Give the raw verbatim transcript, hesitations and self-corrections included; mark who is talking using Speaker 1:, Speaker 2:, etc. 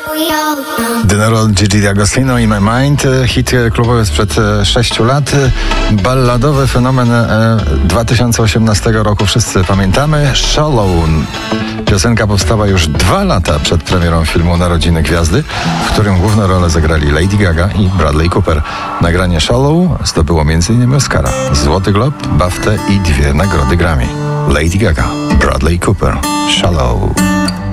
Speaker 1: General Gigi D'Agostino i My Mind, hit klubowy sprzed sześciu lat, balladowy fenomen dwa tysiące osiemnastego roku, wszyscy pamiętamy. Shallow. Piosenka powstała już dwa lata przed premierą filmu Narodziny Gwiazdy, w którym główne role zagrali Lady Gaga i Bradley Cooper. Nagranie Shallow zdobyło między innymi Oscara, Złoty Glob, BAFTę i dwie nagrody Grammy. Lady Gaga, Bradley Cooper, Shallow.